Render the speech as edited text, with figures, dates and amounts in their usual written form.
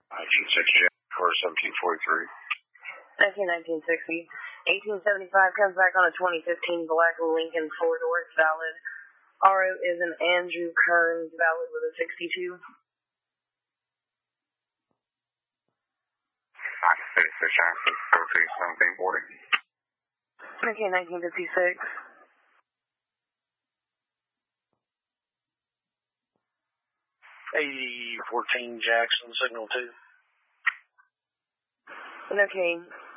1960 for 1743. 1960. 1875 comes back on a 2015 black Lincoln four-door. It's valid. RO is an Andrew Kearns, valid with a 62. 1956 Okay, 1956. A14 Jackson, signal 2. Okay,